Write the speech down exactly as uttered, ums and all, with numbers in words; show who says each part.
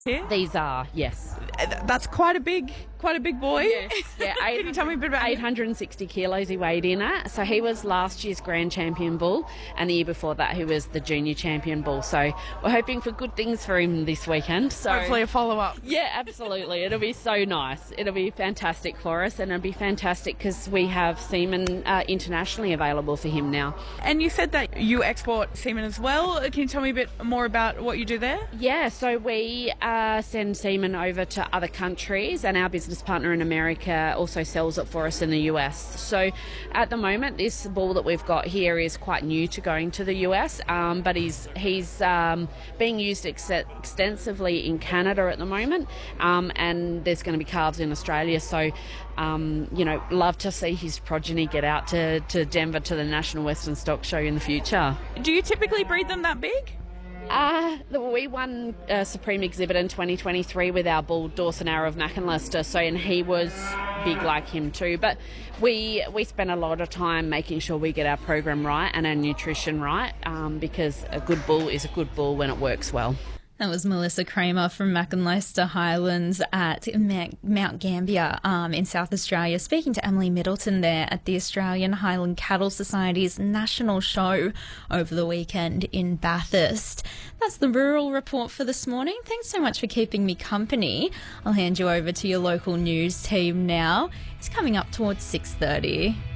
Speaker 1: here?
Speaker 2: These are, yes.
Speaker 1: That's quite a big, quite a big boy.
Speaker 2: Yes. Yeah,
Speaker 1: Can you tell me a bit about
Speaker 2: eight hundred sixty kilos he weighed in at. So he was last year's grand champion bull, and the year before that he was the junior champion bull. So we're hoping for good things for him this weekend. So
Speaker 1: Hopefully a follow-up.
Speaker 2: yeah, absolutely. It'll be so nice. It'll be fantastic for us, and it'll be fantastic because we have semen uh, internationally available for him now.
Speaker 1: And you said that you export semen as well. Can you tell me a bit more about what you do there?
Speaker 2: Yeah, so we uh, send semen over to other countries, and our business partner in America also sells it for us in the U S. So at the moment, this bull that we've got here is quite new to going to the U S, um, but he's he's um, being used ex- extensively in Canada at the moment, um, and there's going to be calves in Australia. So, um, you know, love to see his progeny get out to, to Denver to the National Western Stock Show in the future.
Speaker 1: Do you typically breed them that big?
Speaker 2: Uh, we won uh, Supreme Exhibit in twenty twenty-three with our bull Dawson Arrow of Mackinlister, so and he was big like him too. But we we spend a lot of time making sure we get our program right and our nutrition right, um, because a good bull is a good bull when it works well.
Speaker 3: That was Melissa Kramer from Mackinlister Highlands at Mount Gambier um, in South Australia, speaking to Emily Middleton there at the Australian Highland Cattle Society's national show over the weekend in Bathurst. That's the Rural Report for this morning. Thanks so much for keeping me company. I'll hand you over to your local news team now. It's coming up towards six thirty.